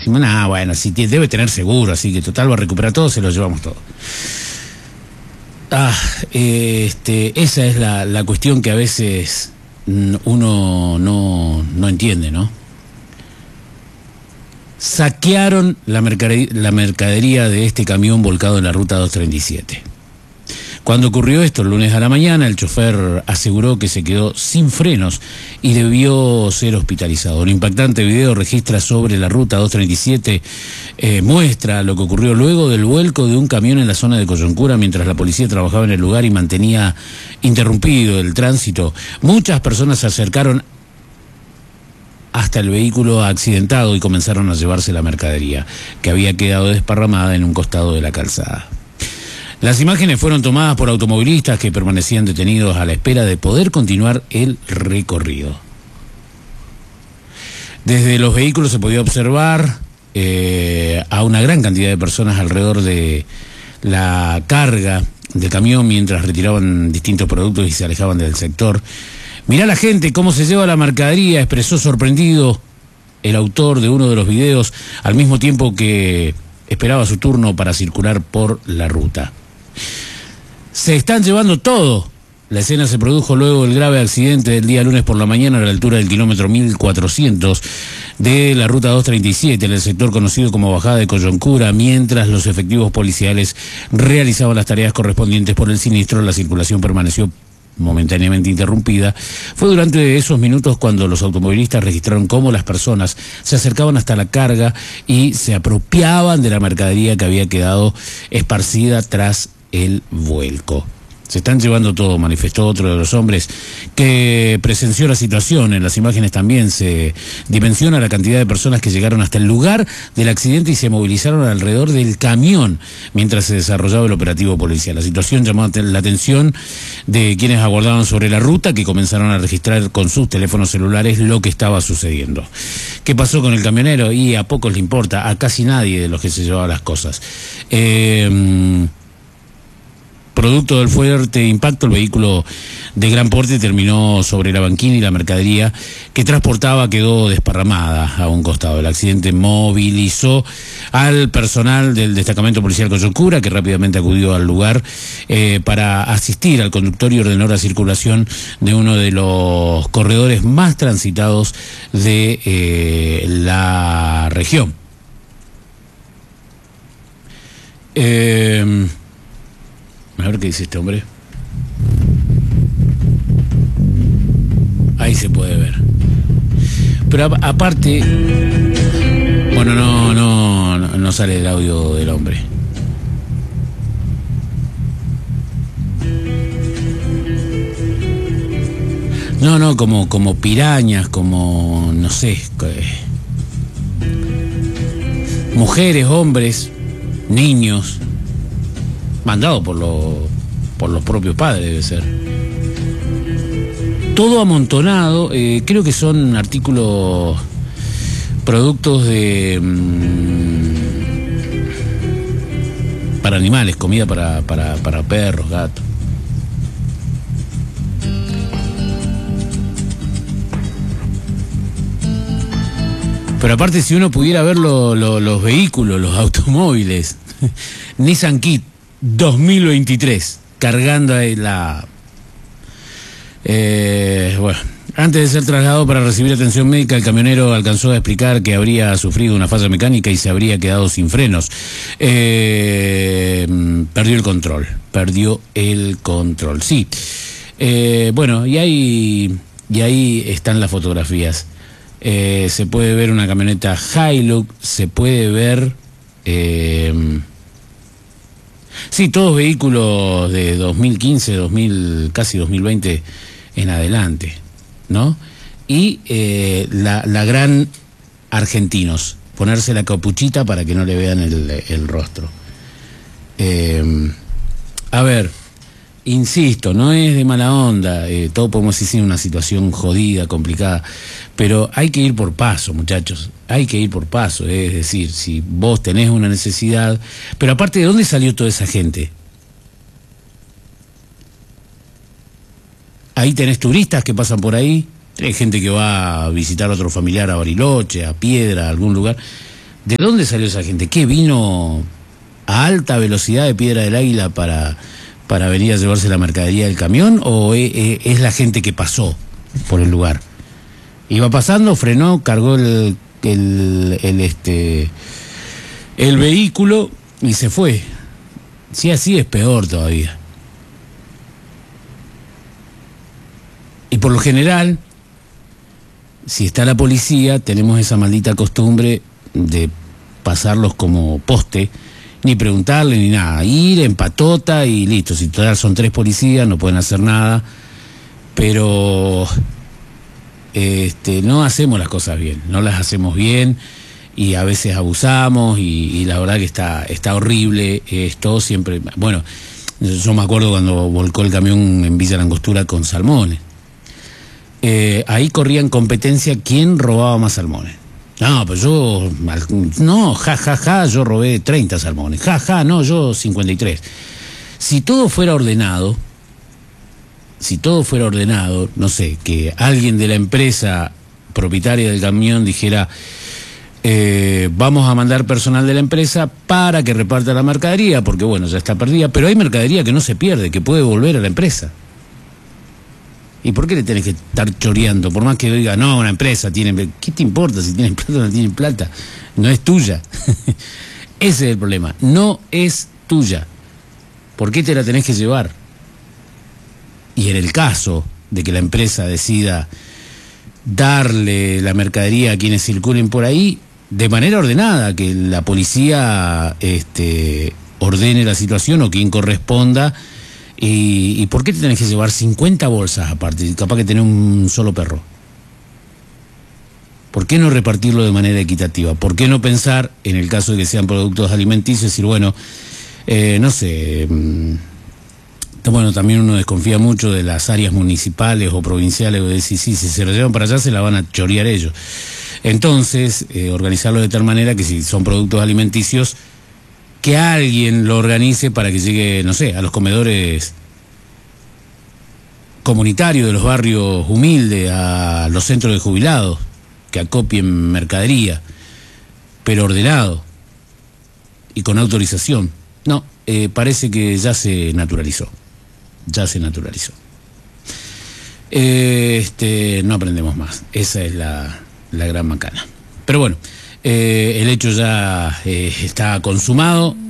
Bueno, si debe tener seguro, así que total va a recuperar todo, se lo llevamos todo. Esa es la cuestión que a veces uno no entiende, ¿no? Saquearon la mercadería de este camión volcado en la ruta 237. Cuando ocurrió esto el lunes a la mañana, el chofer aseguró que se quedó sin frenos y debió ser hospitalizado. Un impactante video registra sobre la ruta 237, muestra lo que ocurrió luego del vuelco de un camión en la zona de Coyuncura mientras la policía trabajaba en el lugar y mantenía interrumpido el tránsito. Muchas personas se acercaron hasta el vehículo accidentado y comenzaron a llevarse la mercadería, que había quedado desparramada en un costado de la calzada. Las imágenes fueron tomadas por automovilistas que permanecían detenidos a la espera de poder continuar el recorrido. Desde los vehículos se podía observar a una gran cantidad de personas alrededor de la carga del camión mientras retiraban distintos productos y se alejaban del sector. Mirá la gente cómo se lleva la mercadería, expresó sorprendido el autor de uno de los videos, al mismo tiempo que esperaba su turno para circular por la ruta. Se están llevando todo. La escena se produjo luego del grave accidente del día lunes por la mañana a la altura del kilómetro 1400 de la ruta 237 en el sector conocido como Bajada de Coyuncura. Mientras los efectivos policiales realizaban las tareas correspondientes por el siniestro, la circulación permaneció momentáneamente interrumpida. Fue durante esos minutos cuando los automovilistas registraron cómo las personas se acercaban hasta la carga y se apropiaban de la mercadería que había quedado esparcida tras el vuelco. Se están llevando todo, manifestó otro de los hombres que presenció la situación. En las imágenes también se dimensiona la cantidad de personas que llegaron hasta el lugar del accidente y se movilizaron alrededor del camión mientras se desarrollaba el operativo policial. La situación llamó la atención de quienes aguardaban sobre la ruta, que comenzaron a registrar con sus teléfonos celulares lo que estaba sucediendo. ¿Qué pasó con el camionero? Y a pocos le importa, a casi nadie de los que se llevaban las cosas. Producto del fuerte impacto, el vehículo de gran porte terminó sobre la banquina y la mercadería que transportaba quedó desparramada a un costado. El accidente movilizó al personal del destacamento policial Coyuncura, que rápidamente acudió al lugar para asistir al conductor y ordenó la circulación de uno de los corredores más transitados de la región. A ver qué dice este hombre. Ahí se puede ver. Pero aparte, bueno, no sale el audio del hombre. No, como pirañas, como, no sé, mujeres, hombres, niños, mandado por los propios padres, debe ser. Todo amontonado, creo que son artículos, productos de para animales, comida para perros, gatos. Pero aparte, si uno pudiera ver los vehículos, los automóviles, Nissan Kit 2023, cargando ahí bueno, antes de ser trasladado para recibir atención médica, el camionero alcanzó a explicar que habría sufrido una falla mecánica y se habría quedado sin frenos. Perdió el control, sí. Bueno, y ahí están las fotografías. Se puede ver una camioneta Hilux, se puede ver... sí, todos vehículos de 2015, casi 2020 en adelante, ¿no? Y la gran argentinos, ponerse la capuchita para que no le vean el rostro. A ver, insisto, no es de mala onda, todos podemos decir una situación jodida, complicada, pero hay que ir por paso, muchachos, hay que ir por paso, es decir, si vos tenés una necesidad, pero aparte, ¿de dónde salió toda esa gente? Ahí tenés turistas que pasan por ahí, tenés gente que va a visitar a otro familiar a Bariloche, a Piedra, a algún lugar. ¿De dónde salió esa gente? ¿Qué vino a alta velocidad de Piedra del Águila para venir a llevarse la mercadería del camión? ¿O es la gente que pasó por el lugar? Iba pasando, frenó, cargó el vehículo y se fue. Si así es peor todavía. Y por lo general, si está la policía, tenemos esa maldita costumbre de pasarlos como poste, ni preguntarle ni nada, ir en patota y listo. Si total son 3 policías, no pueden hacer nada, pero no hacemos las cosas bien, no las hacemos bien y a veces abusamos y la verdad que está horrible esto siempre. Bueno, yo me acuerdo cuando volcó el camión en Villa Langostura con salmones. Ahí corría en competencia quién robaba más salmones. No, pues yo, yo robé 30 salmones, no, yo 53. Si todo fuera ordenado, no sé, que alguien de la empresa propietaria del camión dijera, vamos a mandar personal de la empresa para que reparta la mercadería, porque bueno, ya está perdida, pero hay mercadería que no se pierde, que puede volver a la empresa. ¿Y por qué le tenés que estar choreando? Por más que diga, no, una empresa tiene... ¿Qué te importa si tienen plata o no tienen plata? No es tuya. Ese es el problema. No es tuya. ¿Por qué te la tenés que llevar? Y en el caso de que la empresa decida darle la mercadería a quienes circulen por ahí, de manera ordenada, que la policía ordene la situación o quien corresponda. ¿Y por qué te tenés que llevar 50 bolsas aparte? Capaz que tenés un solo perro. ¿Por qué no repartirlo de manera equitativa? ¿Por qué no pensar, en el caso de que sean productos alimenticios, decir, bueno, no sé, bueno, también uno desconfía mucho de las áreas municipales o provinciales, o decir, sí, si se lo llevan para allá se la van a chorear ellos. Entonces, organizarlo de tal manera que si son productos alimenticios, que alguien lo organice para que llegue, no sé, a los comedores comunitarios de los barrios humildes, a los centros de jubilados, que acopien mercadería, pero ordenado y con autorización. No, parece que ya se naturalizó. No aprendemos más. Esa es la gran macana. Pero bueno, el hecho ya está consumado.